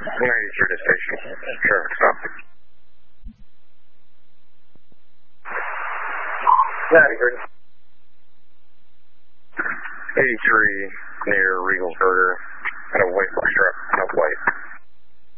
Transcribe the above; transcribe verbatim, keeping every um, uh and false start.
ninety-three to station. Traffic stop. ninety-three. eighty-three near Regal's Burger. At a white box truck. No white.